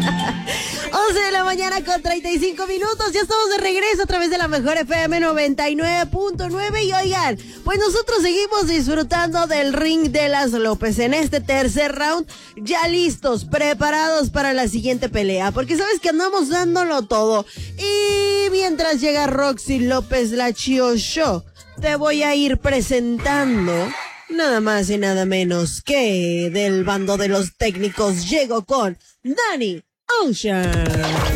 11 de la mañana con 35 minutos. Ya estamos de regreso a través de la mejor FM 99.9. Y oigan, pues nosotros seguimos disfrutando del ring de las López en este tercer round. Ya listos, preparados para la siguiente pelea. Porque sabes que andamos dándolo todo. Y mientras llega Roxy López, la Chio Show, te voy a ir presentando nada más y nada menos que del bando de los técnicos. Llego con Danny Ocean.